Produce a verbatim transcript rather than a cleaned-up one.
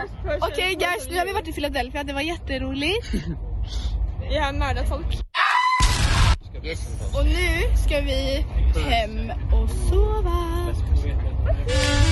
Okej okay, guys, nu har vi varit i Philadelphia. Det var jätteroligt. Vi har mördat folk. Yes. Och nu ska vi hem och sova.